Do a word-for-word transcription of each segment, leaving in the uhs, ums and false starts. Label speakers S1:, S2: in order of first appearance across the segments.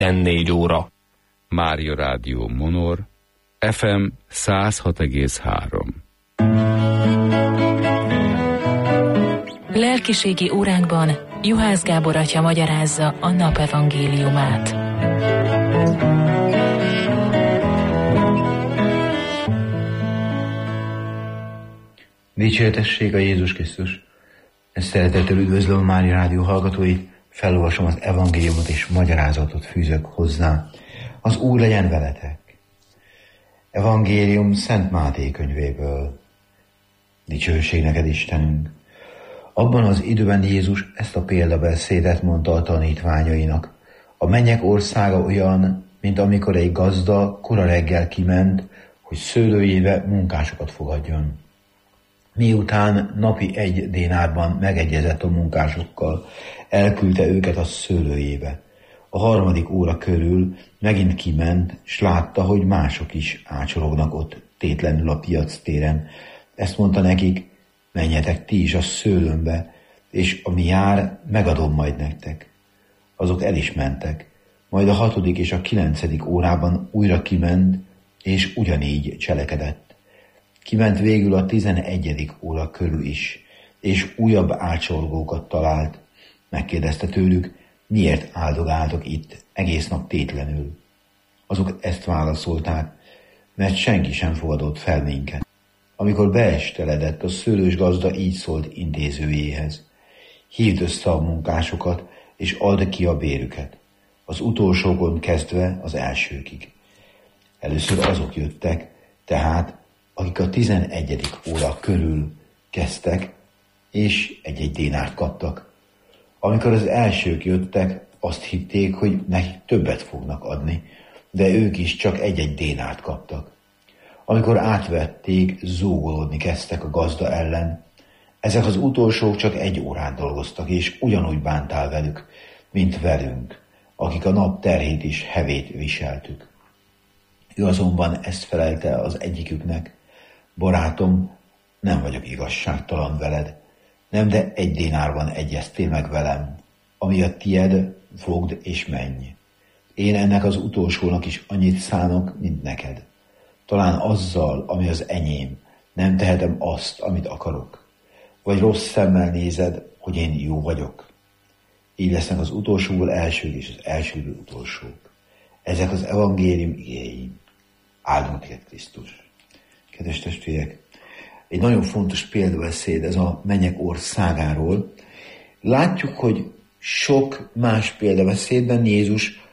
S1: tizennégy óra.
S2: Mária Rádió Monor, ef em száz hat egész három.
S3: Lelkiségi óránkban Juhász Gábor atya magyarázza a nap evangéliumát.
S4: Dicsőítessék a Jézus Krisztus! Ezt szeretettel üdvözlöm a Mária Rádió hallgatóit, felolvasom az evangéliumot és magyarázatot fűzök hozzá. Az Úr legyen veletek! Evangélium Szent Máté könyvéből. Dicsőség neked, Istenünk! Abban az időben Jézus ezt a példabeszédet mondta a tanítványainak. A mennyek országa olyan, mint amikor egy gazda kora reggel kiment, hogy szőlőjébe munkásokat fogadjon. Miután napi egy dénárban megegyezett a munkásokkal, elküldte őket a szőlőjébe. A harmadik óra körül megint kiment, s látta, hogy mások is ácsorognak ott tétlenül a piac téren. Ezt mondta nekik: menjetek ti is a szőlőmbe, és ami jár, megadom majd nektek. Azok el is mentek. Majd a hatodik és a kilencedik órában újra kiment, és ugyanígy cselekedett. Kiment végül a tizenegyedik óra körül is, és újabb ácsorgókat talált. Megkérdezte tőlük: miért áldogáltok itt egész nap tétlenül? Azok ezt válaszolták: mert senki sem fogadott fel minket. Amikor beesteledett, a szőlős gazda így szólt intézőjéhez: hívd össze a munkásokat, és add ki a bérüket, az utolsókon kezdve az elsőkig. Először azok jöttek, tehát akik a tizenegyedik óra körül kezdtek, és egy-egy dénárt kaptak. Amikor az elsők jöttek, azt hitték, hogy nekik többet fognak adni, de ők is csak egy-egy dénárt kaptak. Amikor átvették, zúgolódni kezdtek a gazda ellen. Ezek az utolsók csak egy órát dolgoztak, és ugyanúgy bántál velük, mint velünk, akik a nap terhét is hevét viseltük. Ő azonban ezt felelte az egyiküknek: barátom, nem vagyok igazságtalan veled, nem, de egy dénárban egyeztél meg velem, ami a tied, fogd és menj. Én ennek az utolsónak is annyit szánok, mint neked. Talán azzal, ami az enyém, nem tehetem azt, amit akarok. Vagy rossz szemmel nézed, hogy én jó vagyok. Így lesznek az utolsóból elsők és az elsőből utolsók. Ezek az evangélium igéi. Áldunk téged, Krisztus! Kedves testvérek, egy nagyon fontos példabeszéd ez a mennyek országáról. Látjuk, hogy sok más példabeszédben Jézus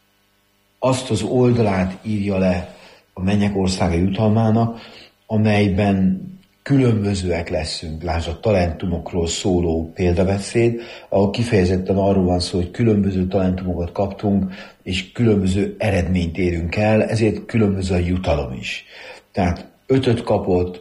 S4: azt az oldalát írja le a mennyek országa jutalmának, amelyben különbözőek leszünk. Lásd, a talentumokról szóló példabeszéd, ahol kifejezetten arról van szó, hogy különböző talentumokat kaptunk, és különböző eredményt érünk el, ezért különböző a jutalom is. Tehát ötöt kapott,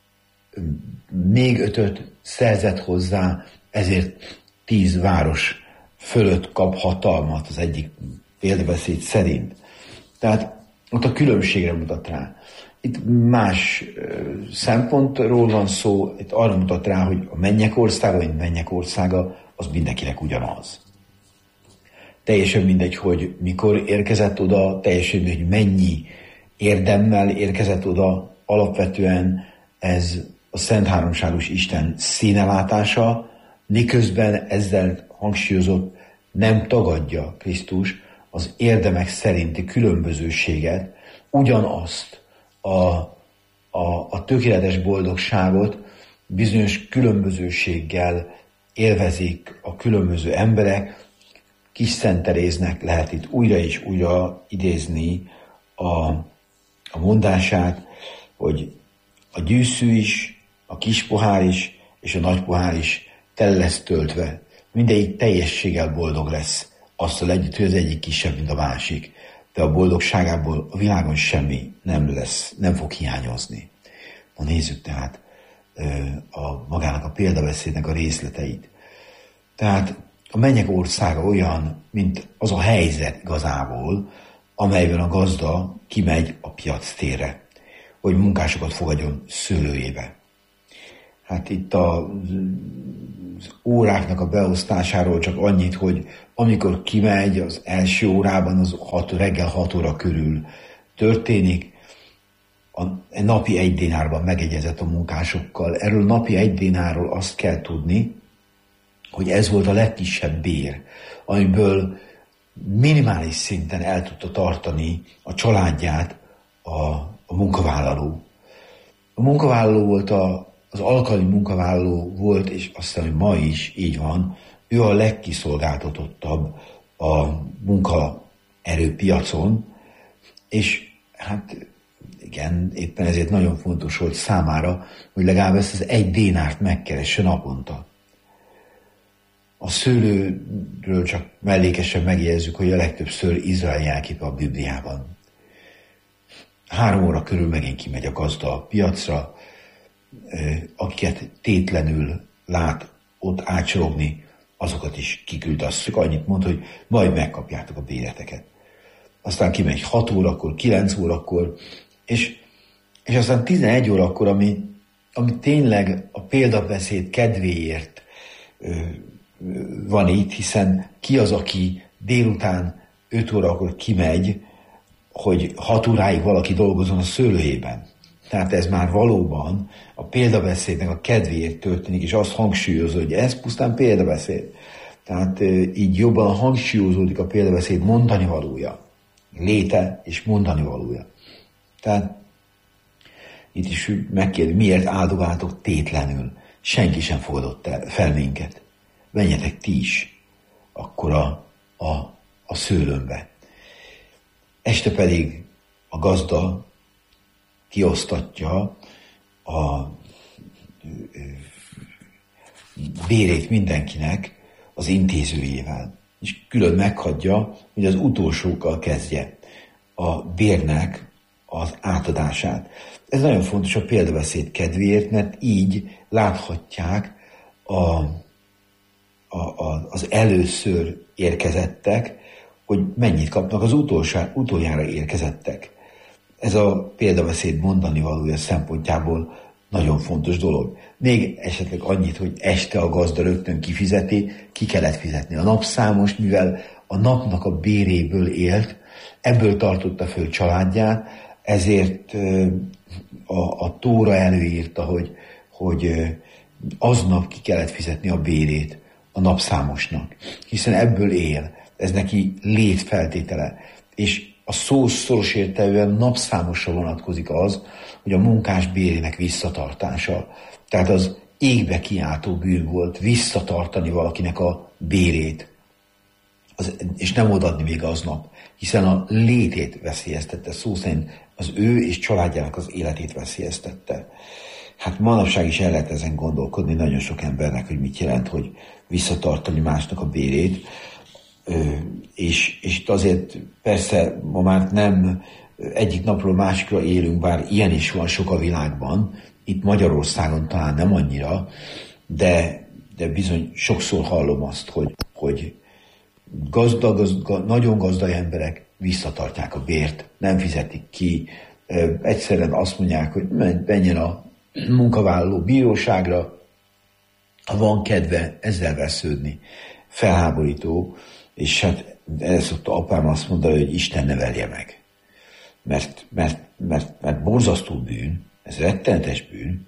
S4: még ötöt szerzett hozzá, ezért tíz város fölött kap hatalmat az egyik példabeszéd szerint. Tehát ott a különbségre mutat rá. Itt más szempontról van szó, itt arra mutat rá, hogy a mennyek országa, vagy mennyek országa, az mindenkinek ugyanaz. Teljesen mindegy, hogy mikor érkezett oda, teljesen mindegy, hogy mennyi érdemmel érkezett oda, alapvetően ez a Szent Háromságos Isten színelátása, miközben ezzel hangsúlyozott, nem tagadja Krisztus az érdemek szerinti különbözőséget, ugyanazt a, a, a tökéletes boldogságot bizonyos különbözőséggel élvezik a különböző emberek, kiszenteréznek, lehet itt újra és újra idézni a, a mondását, hogy a gyűszű is, a kis pohár is, és a nagy pohár is tele lesz töltve. Mindegyik teljességgel boldog lesz, azzal együtt, hogy az egyik kisebb, mint a másik. De a boldogságából a világon semmi nem lesz, nem fog hiányozni. Na nézzük tehát a, magának a példabeszédnek a részleteit. Tehát a mennyek országa olyan, mint az a helyzet igazából, amelyben a gazda kimegy a piac térre, hogy munkásokat fogadjon szőlőjébe. Hát itt a, az óráknak a beosztásáról csak annyit, hogy amikor kimegy, az első órában, az hat, reggel hat óra körül történik, a napi egy dinárban megegyezett a munkásokkal. Erről napi egy dinárról azt kell tudni, hogy ez volt a legkisebb bér, amiből minimális szinten el tudta tartani a családját a, a munkavállaló. A munkavállaló volt, a, az alkalmi munkavállaló volt, és azt hiszem, hogy ma is így van, ő a legkiszolgáltatottabb a munkaerőpiacon, és hát igen, éppen ezért nagyon fontos volt számára, hogy legalább ezt az egy dénárt megkeresse naponta. A szőlőről csak mellékesen megjegyezzük, hogy a legtöbbször Izrael jelképe a Bibliában. Három óra körül megint kimegy a gazda a piacra, akiket tétlenül lát ott ácsorogni, azokat is kiküldasszuk. Annyit mond, hogy majd megkapjátok a béreteket. Aztán kimegy hat órakor, kilenc órakor, és, és aztán tizenegy órakor, ami, ami tényleg a példabeszéd kedvéért ö, van itt, hiszen ki az, aki délután öt órakor kimegy, hogy hat óráig valaki dolgozzon a szőlőjében. Tehát ez már valóban a példabeszédnek a kedvéért történik, és azt hangsúlyozza, hogy ez pusztán példabeszéd. Tehát így jobban hangsúlyozódik a példabeszéd mondani valója, léte és mondani valója. Tehát itt is megkérdezi, miért áldogáltok tétlenül? Senki sem fogadott el, fel minket. Menjetek ti is akkor a, a, a szőlőmbe. Este pedig a gazda kiosztatja a bérét mindenkinek az intézőjével, és külön meghagyja, hogy az utolsókkal kezdje a bérnek az átadását. Ez nagyon fontos a példabeszéd kedvéért, mert így láthatják a, a, a, az először érkezettek, hogy mennyit kapnak az utolsá, utoljára érkezettek. Ez a példabeszéd mondani valója szempontjából nagyon fontos dolog. Még esetleg annyit, hogy este a gazda rögtön kifizeti, ki kellett fizetni a napszámost, mivel a napnak a béréből élt, ebből tartotta föl családját, ezért a, a Tóra előírta, hogy, hogy aznap ki kellett fizetni a bérét a napszámosnak, hiszen ebből él, ez neki létfeltétele, és a szó szoros értelműen napszámosra vonatkozik az, hogy a munkás bérének visszatartása. Tehát az égbe kiáltó bűn volt visszatartani valakinek a bérét, az, és nem odaadni még aznap, hiszen a létét veszélyeztette, szó szerint az ő és családjának az életét veszélyeztette. Hát manapság is el lehet ezen gondolkodni nagyon sok embernek, hogy mit jelent, hogy visszatartani másnak a bérét, és, és azért persze ma már nem egyik napról másikra élünk, bár ilyen is van sok a világban, itt Magyarországon talán nem annyira, de, de bizony sokszor hallom azt, hogy, hogy gazdag, gazdag, nagyon gazdag emberek visszatartják a bért, nem fizetik ki, egyszerűen azt mondják, hogy menjen a munkavállaló bíróságra, ha van kedve ezzel vesződni. Felháborító, és hát el szokta apám azt mondani, hogy Isten nevelje meg. Mert, mert, mert, mert borzasztó bűn, ez rettenetes bűn.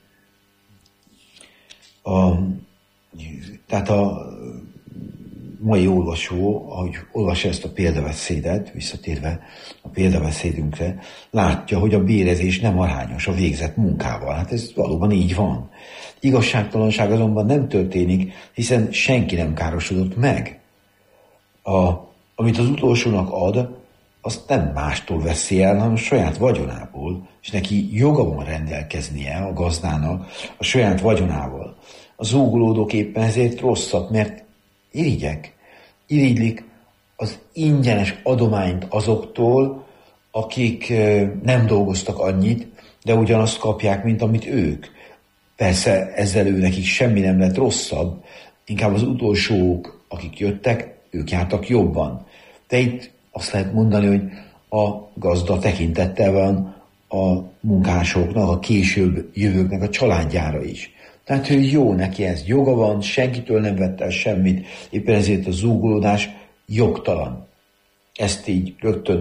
S4: A, tehát a mai olvasó, ahogy olvassa ezt a példabeszédet, visszatérve a példabeszédünkre, látja, hogy a bérezés nem arányos a végzett munkával. Hát ez valóban így van. Igazságtalanság azonban nem történik, hiszen senki nem károsodott meg. A, amit az utolsónak ad, azt nem mástól veszi el, hanem a saját vagyonából, és neki joga van rendelkeznie a gazdának a saját vagyonával. A zúgolódók éppen ezért rosszak, mert irigyek, irigylik az ingyenes adományt azoktól, akik nem dolgoztak annyit, de ugyanazt kapják, mint amit ők. Persze ezzel ő nekik semmi nem lett rosszabb, inkább az utolsók, akik jöttek, ők jártak jobban. De itt azt lehet mondani, hogy a gazda tekintettel van a munkásoknak, a később jövőknek a családjára is. Tehát ő jó neki ez, joga van, senkitől nem vett el semmit, éppen ezért a zúgolódás jogtalan. Ezt így rögtön